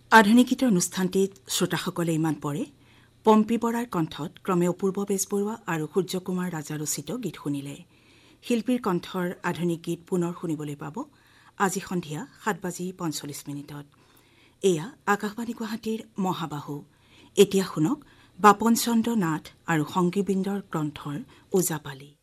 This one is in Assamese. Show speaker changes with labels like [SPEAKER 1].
[SPEAKER 1] আধুনিক গীতৰ অনুষ্ঠানটিত শ্ৰোতাসকলে ইমান পৰে পম্পী বৰাৰ কণ্ঠত ক্ৰমে অপূৰ্ব বেজবৰুৱা আৰু সূৰ্যকুমাৰ ৰাজা ৰচিত গীত শুনিলে। শিল্পীৰ কণ্ঠৰ আধুনিক গীত পুনৰ শুনিবলৈ পাব আজি সন্ধিয়া 7:45। এয়া আকাশবাণী গুৱাহাটীৰ মহাবাহু। এতিয়া শুনক বাপন চন্দ্ৰ নাথ আৰু সংগীবৃন্দৰ গ্ৰন্থৰ ওজাপালি।